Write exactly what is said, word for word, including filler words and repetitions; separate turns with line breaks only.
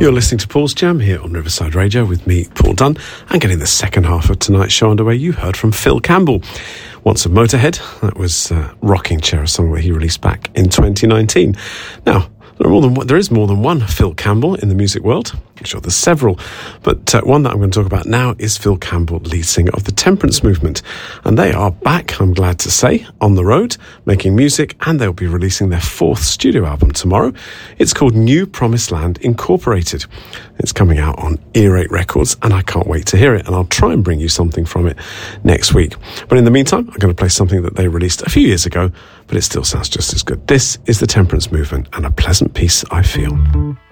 You're listening to Paul's Jam here on Riverside Radio with me, Paul Dunn, and getting the second half of tonight's show underway. You heard from Phil Campbell, Once a Motorhead. That was uh, Rocking Chair, a song that he released back in twenty nineteen. Now, there, are more than, there is more than one Phil Campbell in the music world. I'm sure there's several, but uh, one that I'm going to talk about now is Phil Campbell, lead singer of the Temperance Movement. And they are back, I'm glad to say, on the road, making music, and they'll be releasing their fourth studio album tomorrow. It's called New Promised Land Incorporated. It's coming out on Earache Records, and I can't wait to hear it, and I'll try and bring you something from it next week. But in the meantime, I'm going to play something that they released a few years ago, but it still sounds just as good. This is the Temperance Movement, and A Pleasant Peace I Feel.